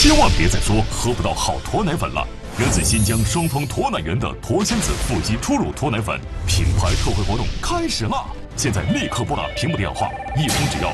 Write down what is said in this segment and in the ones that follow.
千万别再说喝不到好驼奶粉了！源自新疆双峰驼奶园的驼仙子腹肌初乳驼奶粉品牌特惠活动开始啦！现在立刻拨打屏幕电话，一桶只要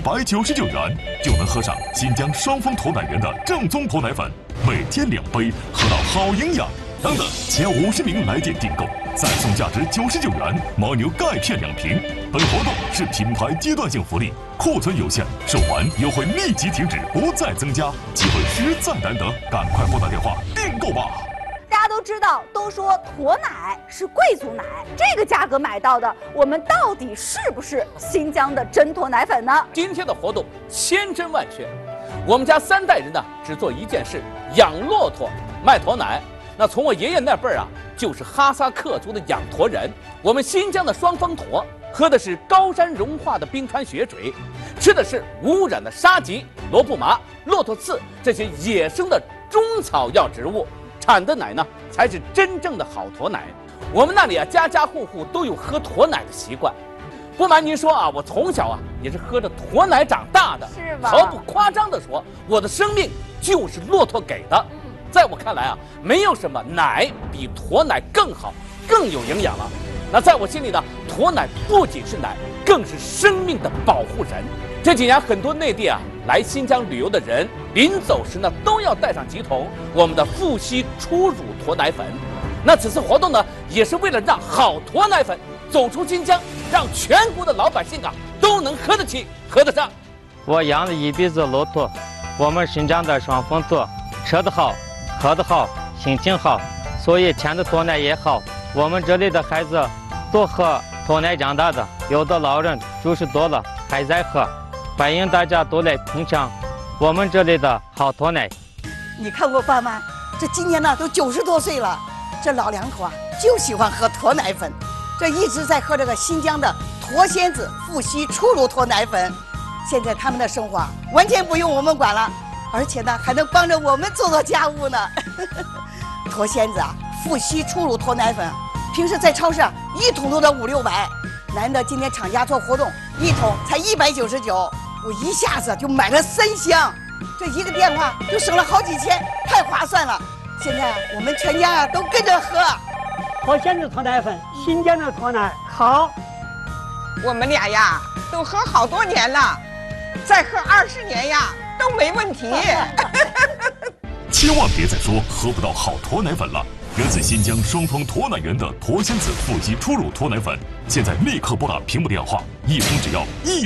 199元，就能喝上新疆双峰驼奶园的正宗驼奶粉，每天2杯，喝到好营养。等等，前50名来电订购，再送价值99元牦牛钙片2瓶。本活动是品牌阶段性福利，库存有限，售完优惠立即停止，不再增加，机会实在难得，赶快拨打电话订购吧！ 大家都知道，都说驼奶是贵族奶，这个价格买到的，我们到底是不是新疆的真驼奶粉呢？ 今天的活动千真万确，我们家3代人呢只做一件事：养骆驼，卖驼奶。那从我爷爷那辈儿啊，就是哈萨克族的养驼人。我们新疆的双峰驼喝的是高山融化的冰川雪水，吃的是无污染的沙棘、罗布麻、骆驼刺这些野生的中草药植物，产的奶呢才是真正的好驼奶。我们那里啊，家家户户都有喝驼奶的习惯。不瞒您说啊，我从小啊也是喝着驼奶长大的， 是吧？ 毫不夸张地说，我的生命就是骆驼给的。在我看来啊，没有什么奶比驼奶更好、更有营养了。那在我心里呢，驼奶不仅是奶，更是生命的保护人。这几年很多内地啊来新疆旅游的人，临走时呢都要带上几桶我们的富硒初乳驼奶粉。那此次活动呢，也是为了让好驼奶粉走出新疆，让全国的老百姓啊都能喝得起、喝得上。 我养了一辈子骆驼，我们新疆的双峰驼，吃得好，喝得好，心情好，所以甜的驼奶也好。我们这里的孩子都喝驼奶长大的，有的老人90多了还在喝，欢迎大家都来品尝我们这里的好驼奶。 你看我爸妈，这今年呢都90多岁了，这老两口啊就喜欢喝驼奶粉，这一直在喝这个新疆的驼仙子富硒初乳驼奶粉。现在他们的生活啊完全不用我们管了，而且呢还能帮着我们做家务呢。驼仙子啊富硒初乳驼奶粉，平时在超市啊1桶都得5、600，难得今天厂家做活动，1桶才199，我一下子就买了3箱，这一个电话就省了好几千，太划算了。现在我们全家啊都跟着喝。 驼仙子驼奶粉，新疆的驼奶好。 我们俩呀都喝好多年了，再喝20年呀都没问题。 千万别再说喝不到好驼奶粉了！源自新疆双峰驼奶园的驼仙子腹肌初乳驼奶粉，现在立刻拨打屏幕电话，一桶只要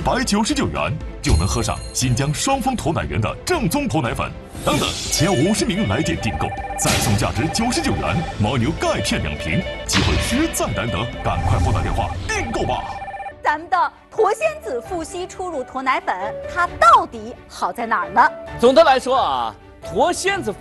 199元，就能喝上新疆双峰驼奶园的正宗驼奶粉。等等，前50名来电订购，再送价值99元牦牛钙片2瓶，机会实在难得，赶快拨打电话订购吧！ 咱们的驼仙子富硒初乳驼奶粉，它到底好在哪儿呢？ 总的来说啊，驼仙子